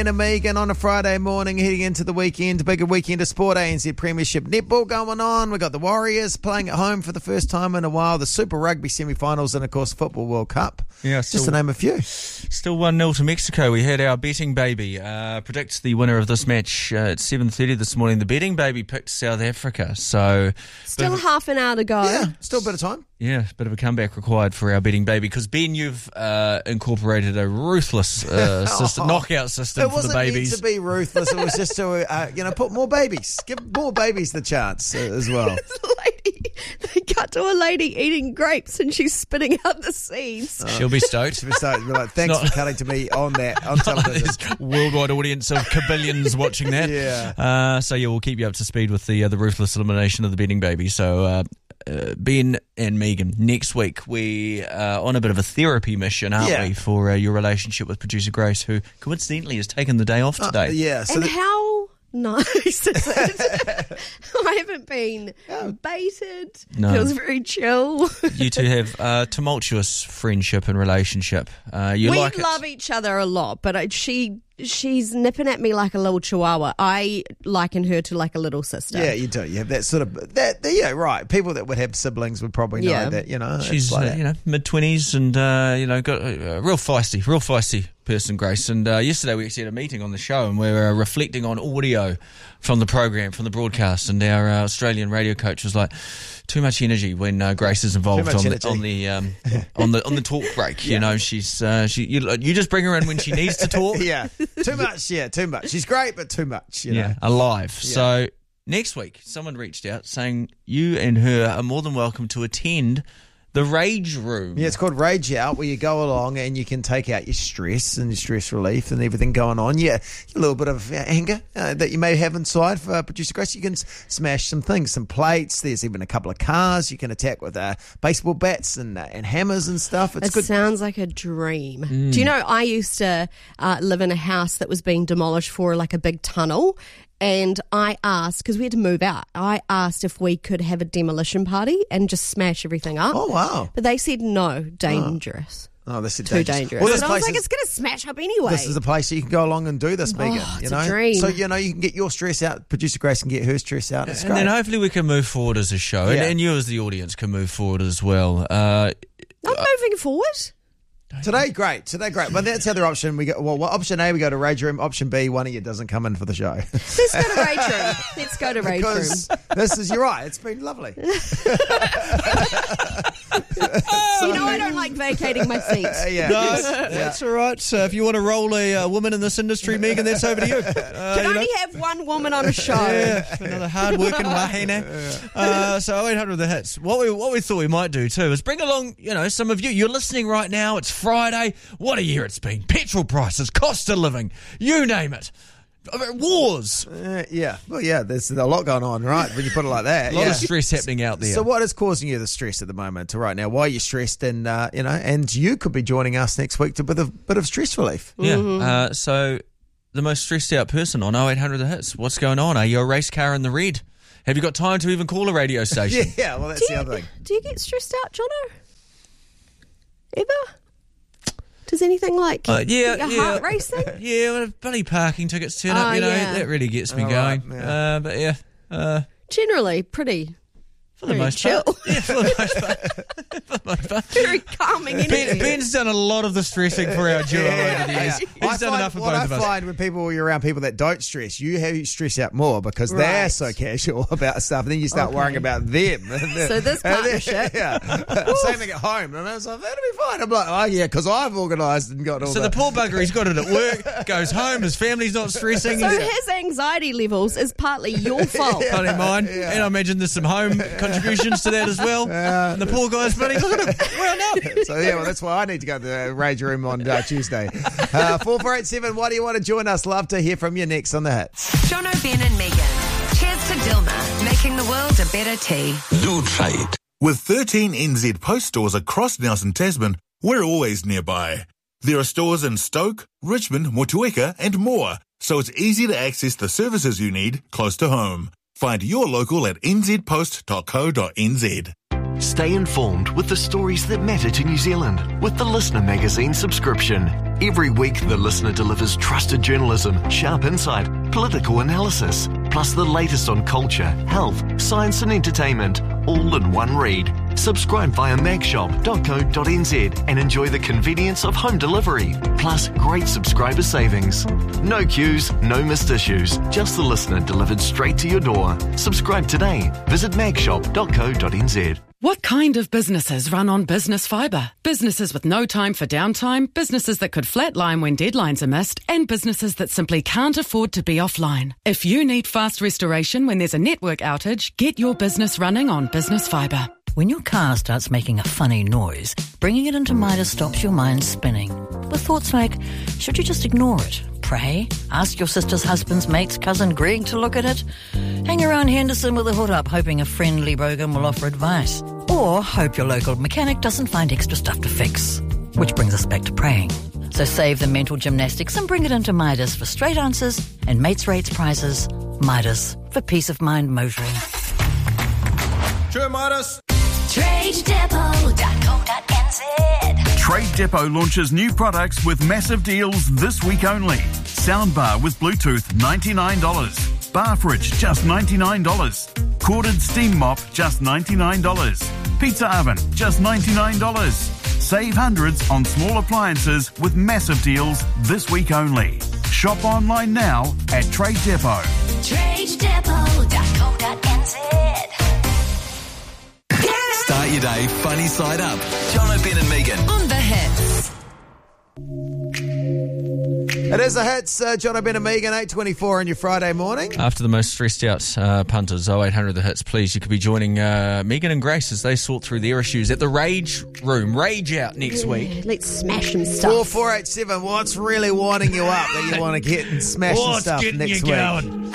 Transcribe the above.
And Megan on a Friday morning heading into the weekend. Bigger weekend of sport, ANZ Premiership netball going on. We've got the Warriors playing at home for the first time in a while. The Super Rugby semi-finals and, of course, Football World Cup. Yeah, just to name a few. Still 1-0 to Mexico. We had our betting baby predict the winner of this match at 7:30 this morning. The betting baby picked South Africa. So still half an hour to go. Yeah, still a bit of time. Yeah, a bit of a comeback required for our betting baby because, Ben, you've incorporated a ruthless knockout system for the babies. It wasn't meant to be ruthless. It was just to, put more babies. Give more babies the chance as well. They cut to a lady eating grapes and she's spitting out the seeds. She'll be stoked. She'll be stoked. Be like, thanks for cutting to me on television. There's a worldwide audience of kabillions watching that. Yeah. We'll keep you up to speed with the ruthless elimination of the betting baby. So, Ben and Megan, next week we are on a bit of a therapy mission, aren't we, for your relationship with producer Grace, who coincidentally has taken the day off today. So how nice is it? I haven't been baited. No. Feels very chill. You two have a tumultuous friendship and relationship. We love each other a lot, but she's nipping at me like a little chihuahua. I liken her to like a little sister. Yeah, you do. You have that sort of right. People that would have siblings would probably know that. She's mid-20s and got a real feisty person, Grace. And yesterday we actually had a meeting on the show and we were reflecting on audio from the program, from the broadcast, and our Australian radio coach was like, too much energy when Grace is involved on the talk break. Yeah. She's you just bring her in when she needs to talk. Too much. Yeah, too much. She's great, but too much. Alive. Yeah. So next week, someone reached out saying you and her are more than welcome to attend the Rage Room. Yeah, it's called Rage Out, where you go along and you can take out your stress and your stress relief and everything going on. Yeah, a little bit of anger that you may have inside for producer Grace. You can smash some things, some plates. There's even a couple of cars you can attack with baseball bats and hammers and stuff. It's good. Sounds like a dream. Do you know, I used to live in a house that was being demolished for like a big tunnel. And I asked, because we had to move out, I asked if we could have a demolition party and just smash everything up. Oh, wow. But they said no, dangerous. Oh, this is too dangerous. Well, and I was like, it's going to smash up anyway. This is a place that you can go along and do this, Megan. It's a dream. So, you can get your stress out. Producer Grace can get her stress out. It's and great. then hopefully we can move forward as a show. Yeah. And you as the audience can move forward as well. I'm moving forward. Today, great. But that's the other option. We go. Well, option A, we go to Rage Room. Option B, one of you doesn't come in for the show. Let's go to Rage Room. Let's go to Rage Room. You're right. It's been lovely. I don't like vacating my seat. That's all right. So if you want to roll a woman in this industry, Megan, that's over to you. Can only have one woman on a show. Another hard-working mahina. So 800 the hits. What we thought we might do too is bring along, some of you. You're listening right now. It's Friday. What a year it's been. Petrol prices, cost of living, you name it. Wars. There's a lot going on, right? When you put it like that. A lot of stress happening out there. So what is causing you the stress at the moment, right now? Why are you stressed? And, and you could be joining us next week to a bit of stress relief. Yeah. Mm-hmm. So the most stressed out person on 0800 the hits. What's going on? Are you a race car in the red? Have you got time to even call a radio station? Yeah, well, that's the other thing. Do you get stressed out, Jono? Ever? Does anything like your heart racing? Yeah, bloody parking tickets turn up, that really gets me going. Right, yeah. Generally pretty for the most chill. part. Yeah, for the most part. Very calming energy. Ben's done a lot of the stressing for our duo over the years. He's done enough for both of us. What I find when you're around people that don't stress, you stress out more because they're so casual about stuff, and then you start worrying about them. So this partnership. Same thing at home. And I was like, that'll be fine. I'm like, because I've organised and got all that. So the poor bugger, he's got it at work, goes home, his family's not stressing. So his anxiety levels is partly your fault. Partly mine. Yeah. And I imagine there's some home contributions to that as well. And the poor guy's bloody got it. Well, no. So that's why I need to go to the Rage Room on Tuesday. 4487, why do you want to join us? Love to hear from you next on The Hits. Jono, Ben and Megan. Cheers to Dilma, making the world a better tea. Do trade. With 13 NZ Post stores across Nelson Tasman, we're always nearby. There are stores in Stoke, Richmond, Motueka and more, so it's easy to access the services you need close to home. Find your local at nzpost.co.nz. Stay informed with the stories that matter to New Zealand with the Listener magazine subscription. Every week, The Listener delivers trusted journalism, sharp insight, political analysis, plus the latest on culture, health, science and entertainment, all in one read. Subscribe via magshop.co.nz and enjoy the convenience of home delivery, plus great subscriber savings. No queues, no missed issues, just The Listener delivered straight to your door. Subscribe today. Visit magshop.co.nz. What kind of businesses run on business fibre? Businesses with no time for downtime, businesses that could flatline when deadlines are missed, and businesses that simply can't afford to be offline. If you need fast restoration when there's a network outage, get your business running on business fibre. When your car starts making a funny noise, bringing it into Midas stops your mind spinning. With thoughts like, should you just ignore it? Pray? Ask your sister's husband's mate's cousin Greg to look at it? Hang around Henderson with a hood up hoping a friendly bogan will offer advice? Or hope your local mechanic doesn't find extra stuff to fix? Which brings us back to praying. So save the mental gymnastics and bring it into Midas for straight answers and mates rates prizes. Midas, for peace of mind motoring. Sure, Midas. TradeDepot.co.nz. Trade Depot launches new products with massive deals this week only. Soundbar with Bluetooth, $99. Bar fridge, just $99. Corded steam mop, just $99. Pizza oven, just $99. Save hundreds on small appliances with massive deals this week only. Shop online now at Trade Depot. TradeDepot.co.nz. Start your day funny side up. John O'Ben and Megan. On the hits. It is the hits, John O'Ben and Megan, 8:24 on your Friday morning. After the most stressed out punters, 0800 the hits, please. You could be joining Megan and Grace as they sort through their issues at the Rage Room. Rage out next week. Let's smash some stuff. 4487, what's really winding you up that you want to get and smash some stuff next week?